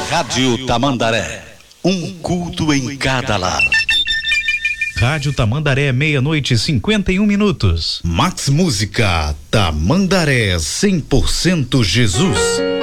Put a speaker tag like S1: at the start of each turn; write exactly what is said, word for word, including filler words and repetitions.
S1: Rádio Tamandaré, um culto em cada lar.
S2: Rádio Tamandaré, meia-noite e cinquenta e um minutos.
S3: Max Música, Tamandaré, cem por cento Jesus.